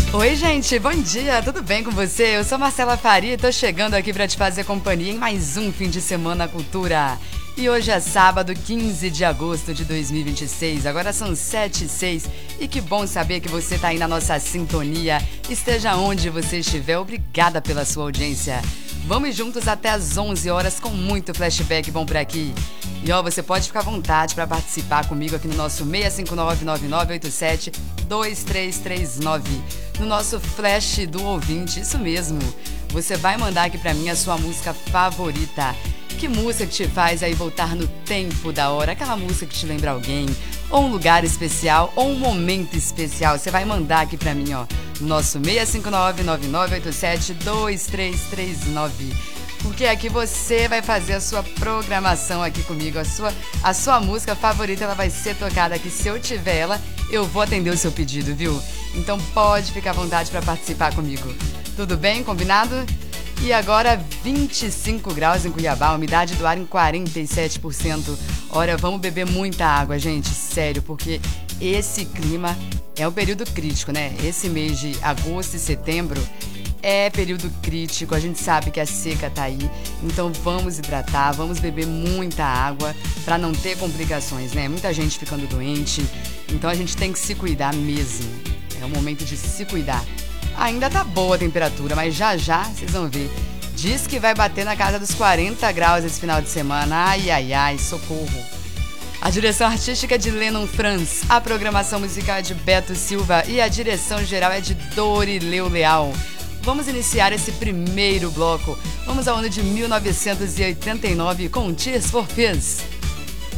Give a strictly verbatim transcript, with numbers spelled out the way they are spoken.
Oi, gente, bom dia, tudo bem com você? Eu sou Marcela Faria e tô chegando aqui pra te fazer companhia em mais um fim de semana cultura. E hoje é sábado, quinze de agosto de dois mil e vinte e seis, agora são sete e seis e que bom saber que você tá aí na nossa sintonia, esteja onde você estiver, obrigada pela sua audiência. Vamos juntos até às onze horas com muito flashback bom por aqui. E ó, você pode ficar à vontade para participar comigo aqui no nosso seis cinco nove, nove nove oito sete, dois três três nove, no nosso flash do ouvinte, isso mesmo. Você vai mandar aqui para mim a sua música favorita. Que música que te faz aí voltar no tempo da hora, aquela música que te lembra alguém, ou um lugar especial, ou um momento especial. Você vai mandar aqui para mim, ó, no nosso seis cinco nove, nove nove oito sete, dois três três nove. Porque aqui você vai fazer a sua programação aqui comigo, a sua, a sua música favorita, ela vai ser tocada aqui. Se eu tiver ela, eu vou atender o seu pedido, viu? Então pode ficar à vontade para participar comigo. Tudo bem? Combinado? E agora vinte e cinco graus em Cuiabá, umidade do ar em quarenta e sete por cento. Olha, vamos beber muita água, gente, sério, porque esse clima é um período crítico, né? Esse mês de agosto e setembro é período crítico, a gente sabe que a seca tá aí, então vamos hidratar, vamos beber muita água para não ter complicações, né? Muita gente ficando doente, então a gente tem que se cuidar mesmo. É o momento de se cuidar. Ainda tá boa a temperatura, mas já já vocês vão ver. Diz que vai bater na casa dos quarenta graus esse final de semana. Ai, ai, ai, socorro. A direção artística é de Lennon Franz, a programação musical é de Beto Silva e a direção geral é de Dorileu Leal. Vamos iniciar esse primeiro bloco. Vamos ao ano de mil novecentos e oitenta e nove com Tears for Fears.